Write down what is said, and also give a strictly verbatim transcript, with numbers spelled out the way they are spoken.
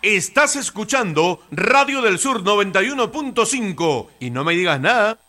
Estás escuchando Radio del Sur noventa y uno punto cinco y no me digas nada.